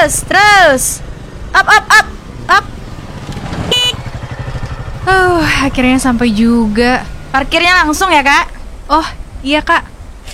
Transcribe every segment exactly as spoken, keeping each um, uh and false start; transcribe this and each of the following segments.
terus, terus. Up, up, up, up. Uh, akhirnya sampai juga. Parkirnya langsung ya, Kak? Oh, iya, Kak.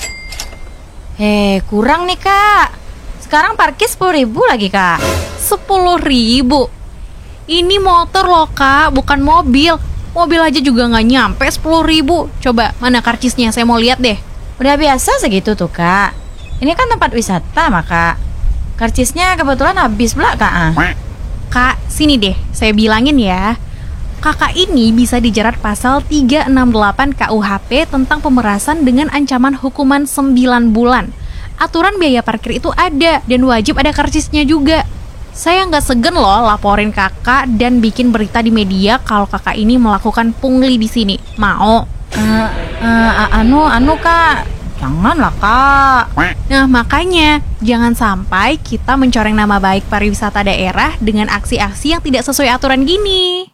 Eh, kurang nih, Kak. Sekarang parkir sepuluh ribu lagi, Kak. Sepuluh ribu? Ini motor loh, Kak, bukan mobil. Mobil aja juga nggak nyampe sepuluh ribu. Coba, mana karcisnya? Saya mau lihat deh. Udah biasa segitu tuh, Kak. Ini kan tempat wisata, Kak. Karcisnya kebetulan habis pula, Kak. Ah. Kak, sini deh, saya bilangin ya. Kakak ini bisa dijerat pasal tiga enam delapan K U H P tentang pemerasan dengan ancaman hukuman sembilan bulan. Aturan biaya parkir itu ada dan wajib ada karcisnya juga. Saya nggak segen loh laporin kakak dan bikin berita di media kalau kakak ini melakukan pungli di sini. Mau? Uh, uh, anu, anu, Kak. Janganlah, Kak. Nah, makanya jangan sampai kita mencoreng nama baik pariwisata daerah dengan aksi-aksi yang tidak sesuai aturan gini.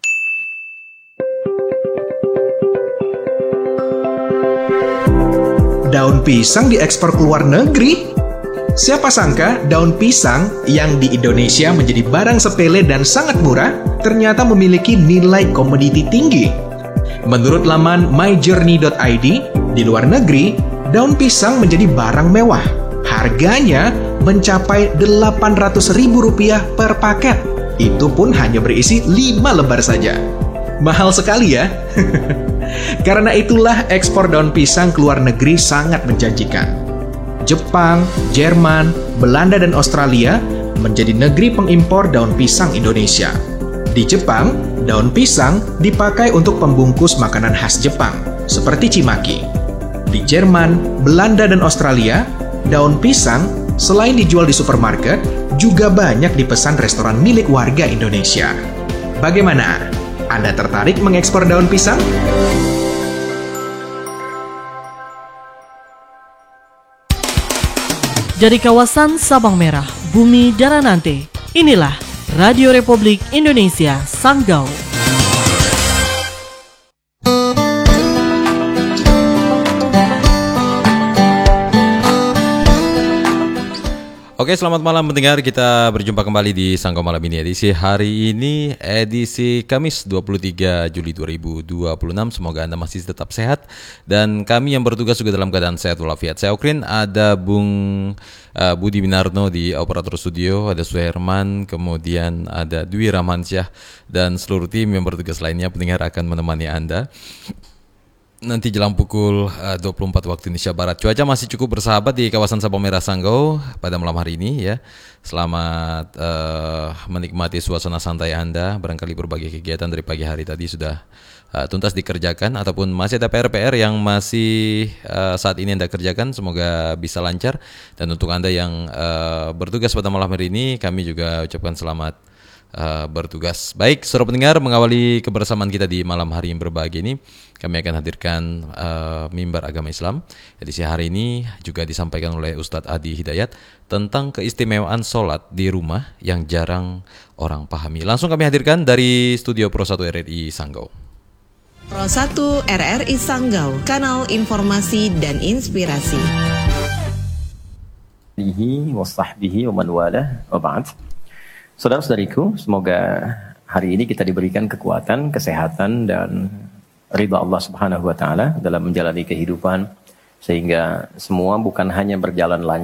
Daun pisang diekspor ke luar negeri? Siapa sangka daun pisang yang di Indonesia menjadi barang sepele dan sangat murah ternyata memiliki nilai komoditi tinggi. Menurut laman my journey dot i d, di luar negeri, daun pisang menjadi barang mewah. Harganya mencapai delapan ratus ribu rupiah per paket. Itu pun hanya berisi lima lembar saja. Mahal sekali ya? Karena itulah ekspor daun pisang ke luar negeri sangat menjanjikan. Jepang, Jerman, Belanda, dan Australia menjadi negeri pengimpor daun pisang Indonesia. Di Jepang, daun pisang dipakai untuk pembungkus makanan khas Jepang, seperti cimaki. Di Jerman, Belanda, dan Australia, daun pisang selain dijual di supermarket, juga banyak dipesan restoran milik warga Indonesia. Bagaimana? Anda tertarik mengekspor daun pisang? Dari kawasan Sabang Merah, Bumi Daranante, inilah Radio Republik Indonesia Sanggau. Oke, selamat malam pendengar. Kita berjumpa kembali di Sanggau Malam ini, edisi hari ini, edisi Kamis dua puluh tiga Juli dua ribu dua puluh enam. Semoga Anda masih tetap sehat dan kami yang bertugas juga dalam keadaan sehat walafiat. Saya Okrin, ada Bung uh, Budi Minarno di operator studio, ada Suherman, kemudian ada Dwi Rahmansyah dan seluruh tim yang bertugas lainnya. Pendengar akan menemani Anda nanti jelang pukul uh, dua puluh empat waktu Indonesia Barat. Cuaca masih cukup bersahabat di kawasan Sabang Merah Sanggau pada malam hari ini ya. Selamat uh, menikmati suasana santai Anda. Barangkali berbagai kegiatan dari pagi hari tadi sudah uh, tuntas dikerjakan ataupun masih ada P R-P R yang masih uh, saat ini Anda kerjakan. Semoga bisa lancar. Dan untuk Anda yang uh, bertugas pada malam hari ini, kami juga ucapkan selamat Uh, bertugas. Baik, saudara pendengar, mengawali kebersamaan kita di malam hari yang berbahagia ini, kami akan hadirkan uh, mimbar agama Islam. Edisi hari ini juga disampaikan oleh Ustadz Adi Hidayat tentang keistimewaan sholat di rumah yang jarang orang pahami. Langsung kami hadirkan dari studio Pro satu R R I Sanggau. Pro satu R R I Sanggau, kanal informasi dan inspirasi. Alihi wa sahbihi wa man walah wa ba'd. Saudara-saudariku, semoga hari ini kita diberikan kekuatan, kesehatan, dan ridha Allah Subhanahu wa Ta'ala dalam menjalani kehidupan, sehingga semua bukan hanya berjalan lancar